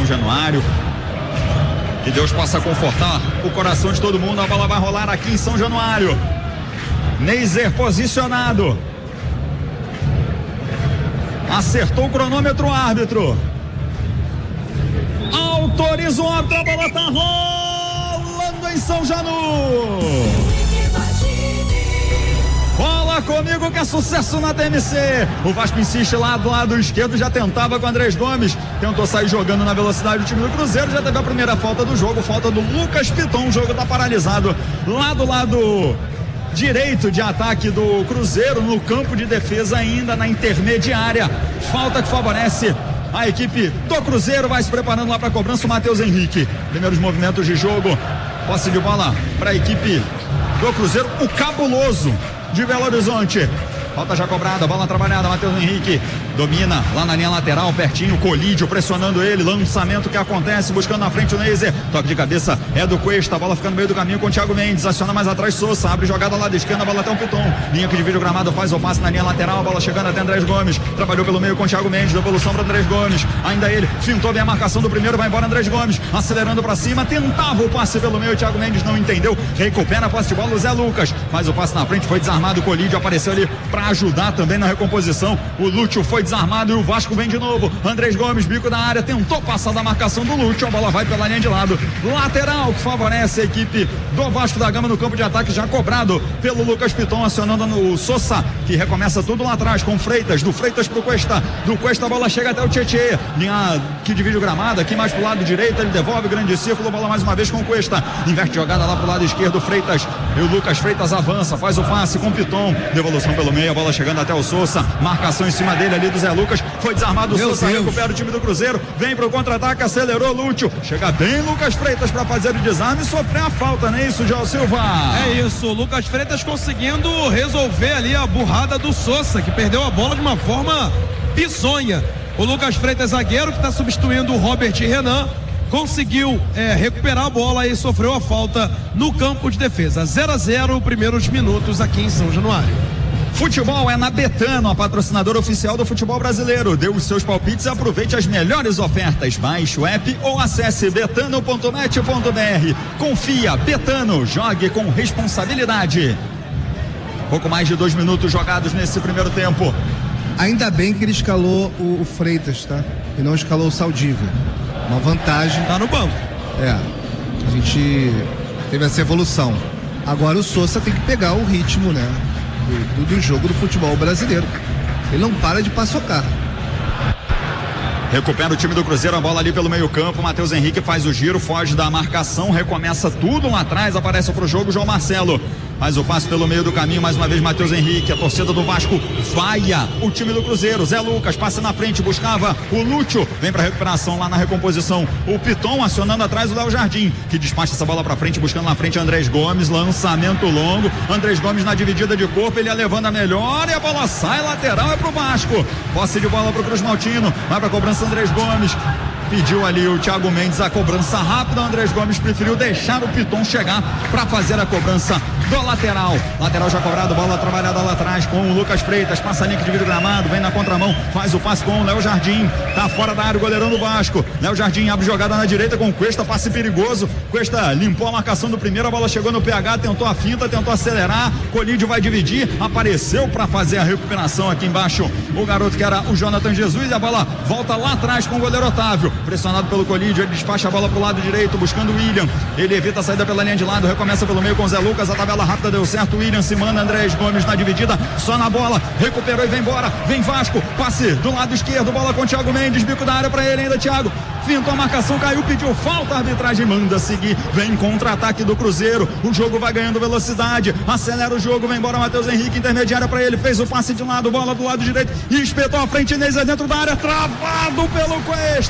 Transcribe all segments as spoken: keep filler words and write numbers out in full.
Januário. Que Deus possa confortar o coração de todo mundo. A bola vai rolar aqui em São Januário. Neiser posicionado. Acertou o cronômetro, o árbitro. Autoriza o árbitro, a bola tá rolando em São Januário. Bola comigo que é sucesso na T M C. O Vasco insiste lá do lado esquerdo, já tentava com o Andrés Gomes, tentou sair jogando na velocidade do time do Cruzeiro, já teve a primeira falta do jogo, falta do Lucas Piton. O jogo tá paralisado lá do lado direito de ataque do Cruzeiro, no campo de defesa ainda na intermediária. Falta que favorece a equipe do Cruzeiro, vai se preparando lá para a cobrança o Matheus Henrique. Primeiros movimentos de jogo, posse de bola para a equipe do Cruzeiro, o Cabuloso de Belo Horizonte. Falta já cobrada, bola trabalhada, Matheus Henrique domina lá na linha lateral, pertinho, Colídio pressionando ele, lançamento que acontece, buscando na frente o Neiser, toque de cabeça é do Cuesta, a bola fica no meio do caminho com o Thiago Mendes, aciona mais atrás Sousa, abre jogada lá da esquerda, a bola até o Piton, linha que divide o gramado, faz o passe na linha lateral, a bola chegando até Andrés Gomes, trabalhou pelo meio com o Thiago Mendes, devolução para Andrés Gomes, ainda ele, fintou bem a marcação do primeiro, vai embora Andrés Gomes, acelerando para cima, tentava o passe pelo meio, o Thiago Mendes não entendeu, recupera a posse de bola o Zé Lucas, faz o passe na frente, foi desarmado, o Colídio apareceu ali para ajudar também na recomposição, o Lúcio foi desarmado e o Vasco vem de novo, Andrés Gomes, bico da área, tentou passar da marcação do Lúcio, a bola vai pela linha de lado, lateral que favorece a equipe do Vasco da Gama no campo de ataque, já cobrado pelo Lucas Piton, acionando no Sousa, que recomeça tudo lá atrás com Freitas, do Freitas pro Cuesta, do Cuesta a bola chega até o Tietê, linha que divide o gramado, aqui mais pro lado direito, ele devolve, grande círculo, bola mais uma vez com o Cuesta, inverte jogada lá pro lado esquerdo, Freitas, e o Lucas Freitas avança, faz o passe com o Piton, devolução pelo meio, a bola chegando até o Sousa, marcação em cima dele ali do Zé Lucas, foi desarmado o Sousa, recupera o time do Cruzeiro, vem pro contra-ataque, acelerou Lúcio, chega bem Lucas Freitas para fazer o desarme e sofrer a falta, não é isso, João Silva? É isso, Lucas Freitas conseguindo resolver ali a burrada do Sousa, que perdeu a bola de uma forma bizonha. O Lucas Freitas, zagueiro, que está substituindo o Robert Renan, conseguiu é, recuperar a bola e sofreu a falta no campo de defesa. zero a zero, primeiros minutos aqui em São Januário. Futebol é na Betano, a patrocinadora oficial do futebol brasileiro. Dê os seus palpites e aproveite as melhores ofertas. Baixe o app ou acesse betano ponto net ponto br. Confia, Betano, jogue com responsabilidade. Pouco mais de dois minutos jogados nesse primeiro tempo. Ainda bem que ele escalou o, o Freitas, tá? E não escalou o Saldívia. Uma vantagem. Tá no banco. É. A gente teve essa evolução. Agora o Sousa tem que pegar o ritmo, né? Do, do jogo do futebol brasileiro. Ele não para de paçocar. Recupera o time do Cruzeiro, a bola ali pelo meio campo, Matheus Henrique faz o giro, foge da marcação, recomeça tudo lá atrás, aparece pro jogo João Marcelo. Faz o passe pelo meio do caminho, mais uma vez Matheus Henrique, a torcida do Vasco vaia o time do Cruzeiro, Zé Lucas passa na frente, buscava o Lúcio, vem pra recuperação lá na recomposição, o Piton acionando atrás o Léo Jardim, que despacha essa bola pra frente, buscando na frente Andrés Gomes, lançamento longo, Andrés Gomes na dividida de corpo, ele ia levando a melhor e a bola sai, lateral é pro Vasco, posse de bola pro Cruz Maltino, vai pra cobrança Andrés Gomes, pediu ali o Thiago Mendes a cobrança rápida, o Andrés Gomes preferiu deixar o Piton chegar para fazer a cobrança do lateral, lateral já cobrado, bola trabalhada lá atrás com o Lucas Freitas, passa a linha que divide o gramado, vem na contramão, faz o passe com o Léo Jardim, tá fora da área o goleirão do Vasco, Léo Jardim abre jogada na direita com o Cuesta, passe perigoso, Cuesta limpou a marcação do primeiro, a bola chegou no P H, tentou a finta, tentou acelerar, Colídio vai dividir, apareceu para fazer a recuperação aqui embaixo, o garoto que era o Jonathan Jesus, e a bola volta lá atrás com o goleiro Otávio, pressionado pelo Colídio, ele despacha a bola pro lado direito, buscando o William, ele evita a saída pela linha de lado, recomeça pelo meio com o Zé Lucas, a tabela rápida deu certo, o William se manda, Andrés Gomes na dividida, só na bola, recuperou e vem embora, vem Vasco, passe do lado esquerdo, bola com o Thiago Mendes, bico da área pra ele ainda, Thiago, fintou a marcação, caiu, pediu falta, a arbitragem manda seguir, vem contra-ataque do Cruzeiro, o jogo vai ganhando velocidade, acelera o jogo, vem embora Matheus Henrique, intermediária pra ele, fez o passe de lado, bola do lado direito, e espetou a frente, Inês dentro da área, travado pelo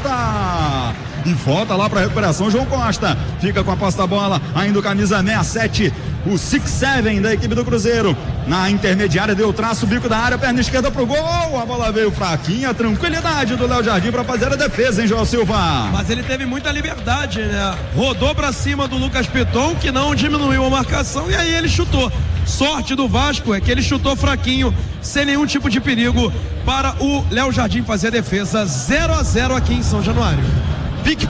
Cuesta, e volta lá para recuperação, João Costa fica com a posse da bola, ainda o camisa sessenta e sete, o six sete da equipe do Cruzeiro, na intermediária deu traço, bico da área, perna esquerda pro gol, a bola veio fraquinha, tranquilidade do Léo Jardim para fazer a defesa, hein, João Silva? Mas ele teve muita liberdade, né? Rodou para cima do Lucas Piton, que não diminuiu a marcação, e aí ele chutou. Sorte do Vasco é que ele chutou fraquinho, sem nenhum tipo de perigo para o Léo Jardim fazer a defesa. Zero a zero aqui em São Januário.